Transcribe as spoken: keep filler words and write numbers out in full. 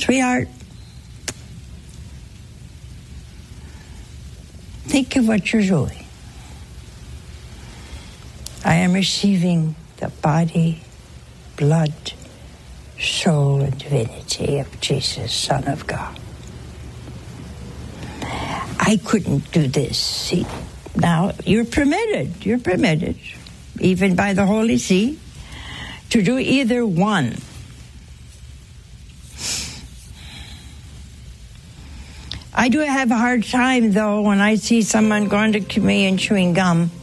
Sweetheart, think of what you're doing. I am receiving the body, blood, soul, and divinity of Jesus, Son of God. I couldn't do this. See, now you're permitted, you're permitted, even by the Holy See, to do either one. I do have a hard time, though, when I see someone going to me and chewing gum.